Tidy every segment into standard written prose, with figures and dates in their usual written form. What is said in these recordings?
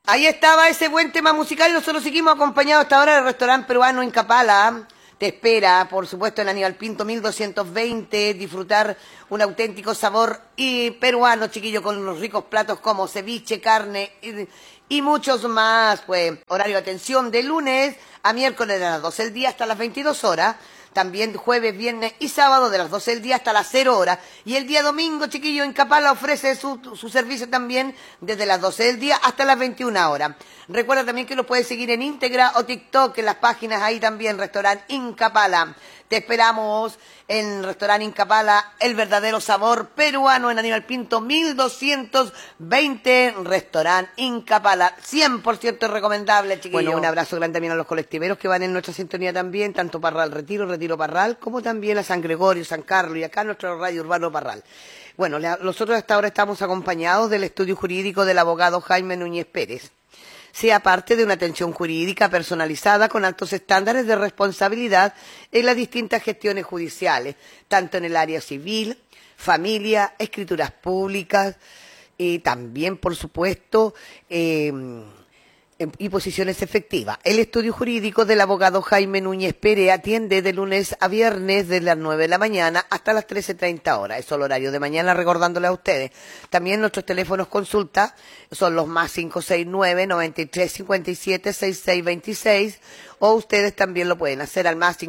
Ahí estaba ese buen tema musical y nosotros seguimos acompañados hasta ahora del restaurante peruano Incapala. Te espera, por supuesto, en Aníbal Pinto 1220, disfrutar un auténtico sabor y peruano, chiquillo, con los ricos platos como ceviche, carne y muchos más. Pues, horario de atención de lunes a miércoles de las 12 del día hasta las 22 horas. También jueves, viernes y sábado de las 12 del día hasta las 0 horas. Y el día domingo, chiquillo, Incapala ofrece su servicio también desde las 12 del día hasta las 21 horas. Recuerda también que lo puedes seguir en Íntegra o TikTok, en las páginas ahí también, Restaurante Incapala. Te esperamos en Restaurante Incapala, el verdadero sabor peruano en Aníbal Pinto 1220, Restaurante Incapala. 100% recomendable, chiquillo. Bueno, un abrazo grande también a los colectiveros que van en nuestra sintonía también, tanto Parral Retiro, Retiro Parral, como también a San Gregorio, San Carlos y acá nuestro radio urbano Parral. Bueno, nosotros hasta ahora estamos acompañados del estudio jurídico del abogado Jaime Núñez Pérez. Sea parte de una atención jurídica personalizada con altos estándares de responsabilidad en las distintas gestiones judiciales, tanto en el área civil, familia, escrituras públicas y también, por supuesto, y posiciones efectivas. El estudio jurídico del abogado Jaime Núñez Pérez atiende de lunes a viernes desde las 9 de la mañana hasta las 13:30 horas. Eso es el horario de mañana, recordándole a ustedes. También nuestros teléfonos consulta son los más 569-9357-6626 o ustedes también lo pueden hacer al más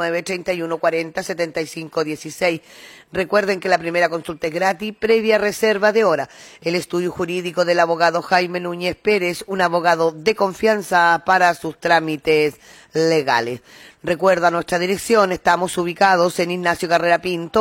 569-3140-7516. Recuerden que la primera consulta es gratis, previa reserva de hora. El estudio jurídico del abogado Jaime Núñez Pérez, un abogado de confianza para sus trámites legales. Recuerda nuestra dirección, estamos ubicados en Ignacio Carrera Pinto,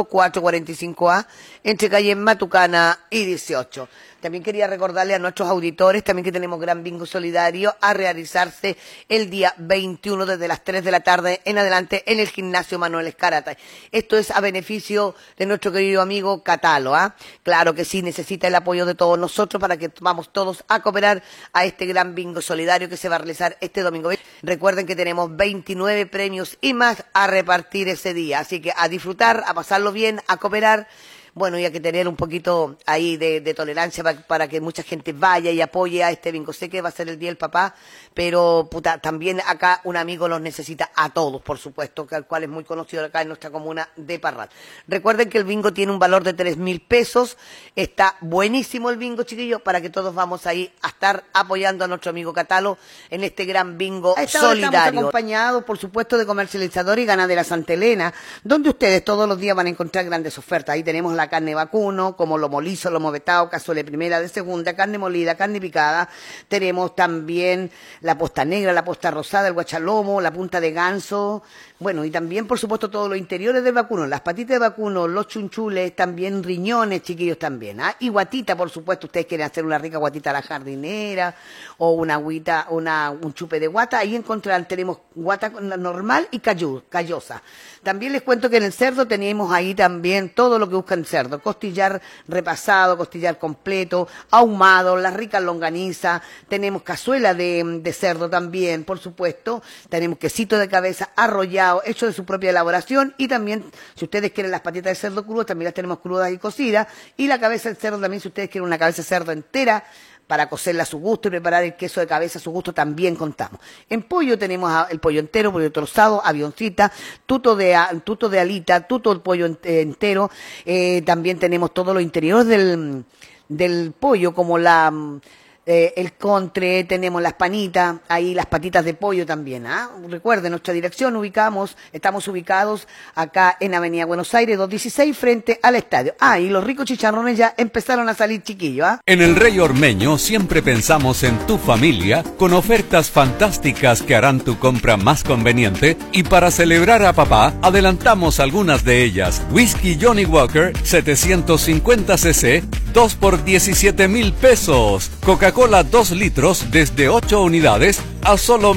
445A, entre calle Matucana y 18. También quería recordarle a nuestros auditores también que tenemos gran bingo solidario a realizarse el día 21 desde las 3 de la tarde en adelante en el gimnasio Manuel Escarata. Esto es a beneficio de nuestro querido amigo Catalo, ¿ah? Claro que sí, necesita el apoyo de todos nosotros para que vamos todos a cooperar a este gran bingo solidario que se va a realizar este domingo. Recuerden que tenemos 29 premios y más a repartir ese día, así que a disfrutar, a pasarlo bien, a cooperar. Bueno, y hay que tener un poquito ahí de tolerancia para que mucha gente vaya y apoye a este bingo. Sé que va a ser el Día del Papá, pero también acá un amigo los necesita a todos, por supuesto, el cual es muy conocido acá en nuestra comuna de Parral. Recuerden que el bingo tiene un valor de 3.000 pesos. Está buenísimo el bingo, chiquillos, para que todos vamos ahí a estar apoyando a nuestro amigo Catalo en este gran bingo solidario. Estamos acompañados, por supuesto, de Comercializador y Ganadera Santa Elena, donde ustedes todos los días van a encontrar grandes ofertas. Ahí tenemos la carne vacuno, como lomo liso, lomo vetado, cazuela de primera, de segunda, carne molida, carne picada. Tenemos también la posta negra, la posta rosada, el guachalomo, la punta de ganso. Bueno, y también, por supuesto, todos los interiores del vacuno, las patitas de vacuno, los chunchules, también riñones, chiquillos, también. ¿Ah? Y guatita, por supuesto, ustedes quieren hacer una rica guatita a la jardinera o una agüita, un chupe de guata. Ahí encontrarán, tenemos guata normal y callosa. También les cuento que en el cerdo tenemos ahí también todo lo que buscan cerdo. Costillar repasado, costillar completo, ahumado, las ricas longanizas. Tenemos cazuela de cerdo también, por supuesto. Tenemos quesito de cabeza arrollado, hecho de su propia elaboración. Y también, si ustedes quieren las patitas de cerdo crudas, también las tenemos crudas y cocidas. Y la cabeza del cerdo también, si ustedes quieren una cabeza de cerdo entera, para cocerla a su gusto y preparar el queso de cabeza a su gusto, también contamos. En pollo tenemos el pollo entero, pollo trozado, avioncita, tuto de alita, tuto el pollo entero. También tenemos todo lo interior del pollo, como el contre, tenemos las panitas, ahí las patitas de pollo también. ¿Ah? Recuerden, nuestra dirección estamos ubicados acá en Avenida Buenos Aires 216 frente al estadio. Ah, y los ricos chicharrones ya empezaron a salir, chiquillos. ¿Ah? En el Rey Ormeño siempre pensamos en tu familia con ofertas fantásticas que harán tu compra más conveniente, y para celebrar a papá adelantamos algunas de ellas. Whisky Johnny Walker 750 cc 2 por 17.000 pesos. Coca-Cola 2 litros desde 8 unidades a solo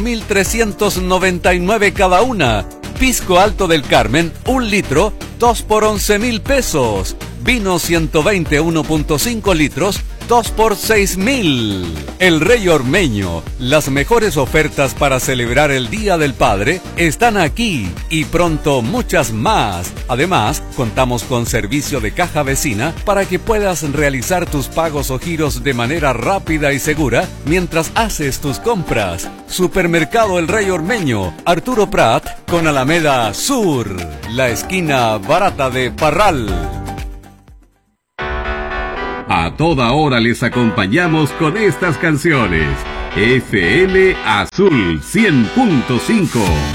1.399 cada una. Pisco Alto del Carmen 1 litro 2 por 11.000 pesos. Vino 120 1.5 litros 2 por 6.000. El Rey Ormeño, las mejores ofertas para celebrar el Día del Padre están aquí y pronto muchas más. Además, contamos con servicio de caja vecina para que puedas realizar tus pagos o giros de manera rápida y segura mientras haces tus compras. Supermercado El Rey Ormeño, Arturo Prat con Alameda Sur, la esquina barata de Parral. A toda hora les acompañamos con estas canciones. FM Azul 100.5.